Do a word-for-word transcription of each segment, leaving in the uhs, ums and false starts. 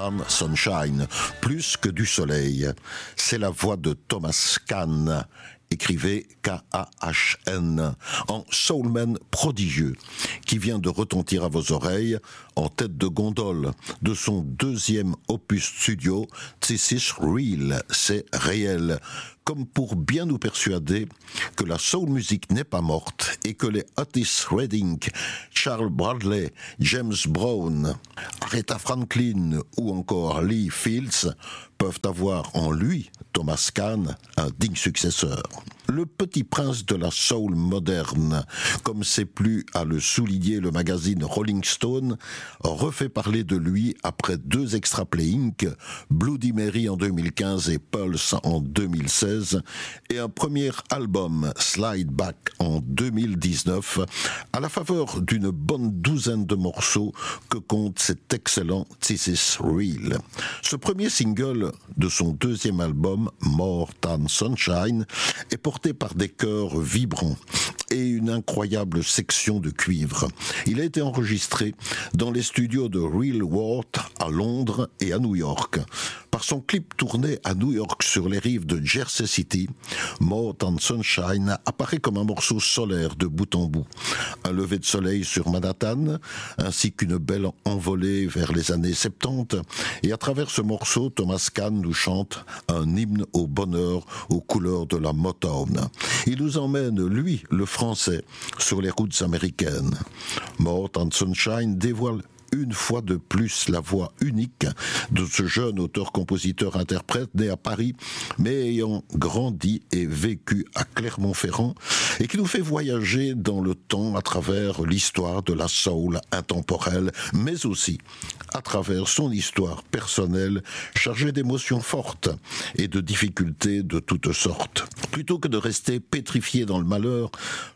Tan Sunshine, plus que du soleil. C'est la voix de Thomas Kahn, écrivez K A H N, en soulman prodigieux, qui vient de retentir à vos oreilles en tête de gondole de son deuxième opus studio, This is Real, c'est réel, comme pour bien nous persuader que la soul music n'est pas morte et que les Otis Redding, Charles Bradley, James Brown, Aretha Franklin ou encore Lee Fields peuvent avoir en lui, Thomas Kahn, un digne successeur. Le petit prince de la soul moderne, comme c'est plus à le souligner le magazine Rolling Stone, refait parler de lui après deux extra playing, Bloody Mary en deux mille quinze et Pulse en deux mille seize, et un premier album, Slide Back, en deux mille dix-neuf, à la faveur d'une bonne douzaine de morceaux que compte cet excellent This is Real. Ce premier single de son deuxième album, More Than Sunshine, est porté par des chœurs vibrants et une incroyable section de cuivre. Il a été enregistré dans les studios de Real World à Londres et à New York. Par son clip tourné à New York sur les rives de Jersey City, More Than Sunshine apparaît comme un morceau solaire de bout en bout. Un lever de soleil sur Manhattan, ainsi qu'une belle envolée vers les années soixante-dix. Et à travers ce morceau, Thomas Kahn nous chante un hymne au bonheur aux couleurs de la Motown. Il nous emmène, lui, le français, sur les routes américaines. More Than Sunshine dévoile une fois de plus la voix unique de ce jeune auteur-compositeur-interprète né à Paris, mais ayant grandi et vécu à Clermont-Ferrand, et qui nous fait voyager dans le temps à travers l'histoire de la soul intemporelle, mais aussi à travers son histoire personnelle chargée d'émotions fortes et de difficultés de toutes sortes. Plutôt que de rester pétrifié dans le malheur,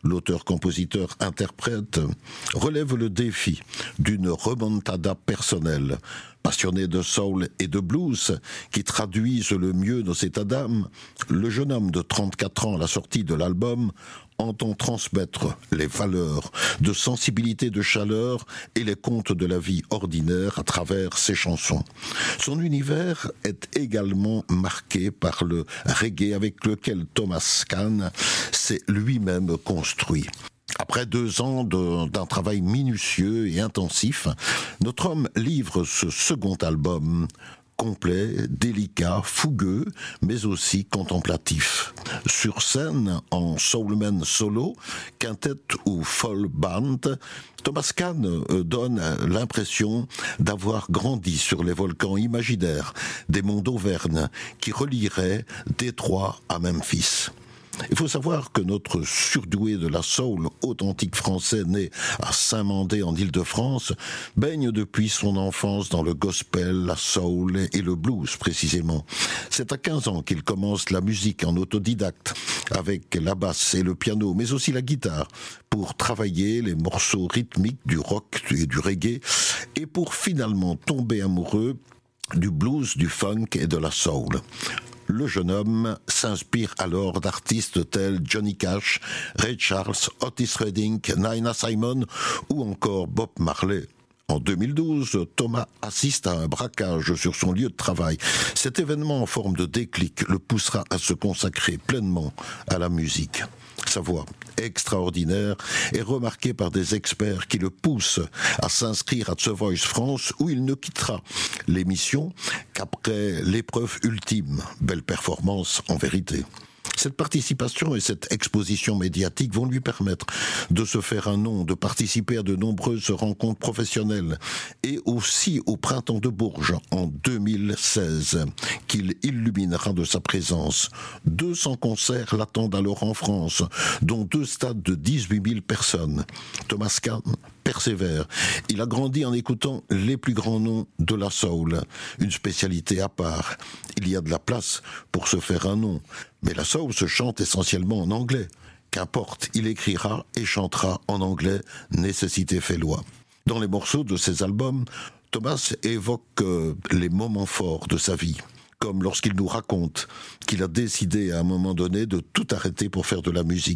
l'auteur-compositeur-interprète relève le défi d'une remontada personnelle. Passionné de soul et de blues, qui traduisent le mieux nos états d'âme, le jeune homme de trente-quatre ans à la sortie de l'album entend transmettre les valeurs de sensibilité, de chaleur et les contes de la vie ordinaire à travers ses chansons. Son univers est également marqué par le reggae avec lequel Thomas Kahn s'est lui-même construit. Après deux ans de, d'un travail minutieux et intensif, notre homme livre ce second album complet, délicat, fougueux, mais aussi contemplatif. Sur scène, en soulman solo, quintette ou full band, Thomas Kahn donne l'impression d'avoir grandi sur les volcans imaginaires des monts d'Auvergne qui relieraient Détroit à Memphis. Il faut savoir que notre surdoué de la soul authentique français né à Saint-Mandé en Île-de-France baigne depuis son enfance dans le gospel, la soul et le blues précisément. C'est à quinze ans qu'il commence la musique en autodidacte avec la basse et le piano, mais aussi la guitare, pour travailler les morceaux rythmiques du rock et du reggae et pour finalement tomber amoureux du blues, du funk et de la soul. Le jeune homme s'inspire alors d'artistes tels Johnny Cash, Ray Charles, Otis Redding, Nina Simone ou encore Bob Marley. En deux mille douze, Thomas assiste à un braquage sur son lieu de travail. Cet événement en forme de déclic le poussera à se consacrer pleinement à la musique. Sa voix extraordinaire est remarquée par des experts qui le poussent à s'inscrire à The Voice France, où il ne quittera l'émission qu'après l'épreuve ultime. Belle performance en vérité. Cette participation et cette exposition médiatique vont lui permettre de se faire un nom, de participer à de nombreuses rencontres professionnelles et aussi au Printemps de Bourges en deux mille seize, qu'il illuminera de sa présence. deux cents concerts l'attendent alors en France, dont deux stades de dix-huit mille personnes. Thomas Kahn persévère. Il a grandi en écoutant les plus grands noms de la soul, une spécialité à part. Il y a de la place pour se faire un nom, mais la soul se chante essentiellement en anglais. Qu'importe, il écrira et chantera en anglais, nécessité fait loi. Dans les morceaux de ses albums, Thomas évoque euh, les moments forts de sa vie, comme lorsqu'il nous raconte qu'il a décidé à un moment donné de tout arrêter pour faire de la musique.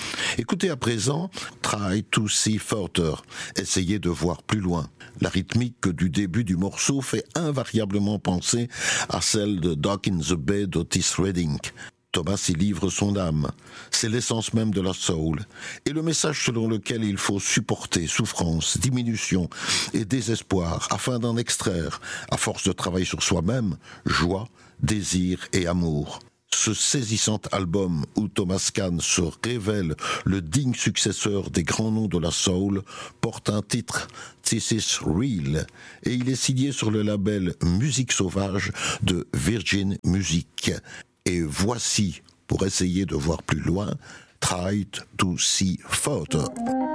Écoutez à présent Try to See Further, essayez de voir plus loin. La rythmique du début du morceau fait invariablement penser à celle de Dock in the Bay d'Otis Redding. Thomas y livre son âme. C'est l'essence même de la soul. Et le message selon lequel il faut supporter souffrance, diminution et désespoir afin d'en extraire, à force de travail sur soi-même, joie, désir et amour. Ce saisissant album où Thomas Kahn se révèle le digne successeur des grands noms de la soul porte un titre « This is Real » et il est signé sur le label Musique Sauvage de Virgin Music. Et voici, pour essayer de voir plus loin, Try to See Further.